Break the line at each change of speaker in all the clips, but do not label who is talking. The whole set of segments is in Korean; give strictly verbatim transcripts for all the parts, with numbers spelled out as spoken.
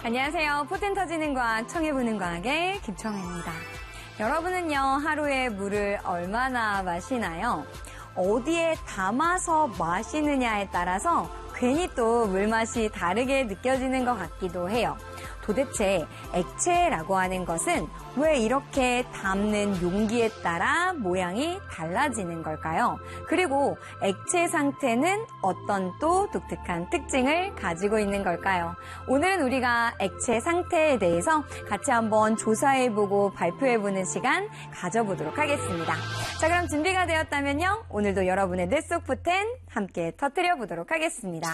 안녕하세요. 포텐 터지는 과학, 청해보는 과학의 김청혜입니다. 여러분은요, 하루에 물을 얼마나 마시나요? 어디에 담아서 마시느냐에 따라서 괜히 또 물맛이 다르게 느껴지는 것 같기도 해요. 도대체 액체라고 하는 것은 왜 이렇게 담는 용기에 따라 모양이 달라지는 걸까요? 그리고 액체 상태는 어떤 또 독특한 특징을 가지고 있는 걸까요? 오늘은 우리가 액체 상태에 대해서 같이 한번 조사해보고 발표해보는 시간 가져보도록 하겠습니다. 자, 그럼 준비가 되었다면요, 오늘도 여러분의 뇌속 포텐 함께 터뜨려 보도록 하겠습니다.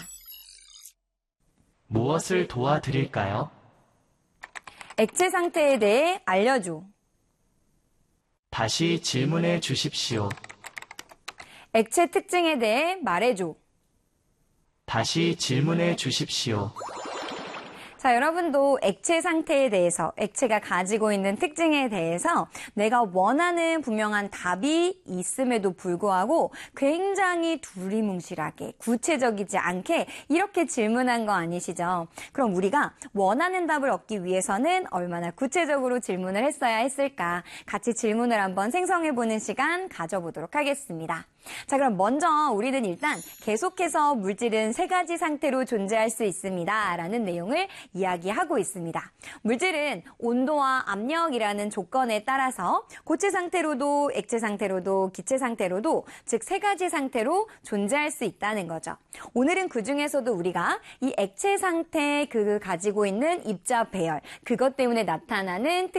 무엇을 도와드릴까요?
액체 상태에 대해 알려줘.
다시 질문해 주십시오.
액체 특징에 대해 말해줘.
다시 질문해 주십시오.
자, 여러분도 액체 상태에 대해서, 액체가 가지고 있는 특징에 대해서 내가 원하는 분명한 답이 있음에도 불구하고 굉장히 두리뭉실하게, 구체적이지 않게 이렇게 질문한 거 아니시죠? 그럼 우리가 원하는 답을 얻기 위해서는 얼마나 구체적으로 질문을 했어야 했을까? 같이 질문을 한번 생성해보는 시간 가져보도록 하겠습니다. 자, 그럼 먼저 우리는 일단 계속해서 물질은 세 가지 상태로 존재할 수 있습니다 라는 내용을 이야기하고 있습니다. 물질은 온도와 압력이라는 조건에 따라서 고체 상태로도 액체 상태로도 기체 상태로도 즉 세 가지 상태로 존재할 수 있다는 거죠. 오늘은 그중에서도 우리가 이 액체 상태 그 가지고 있는 입자 배열, 그것 때문에 나타나는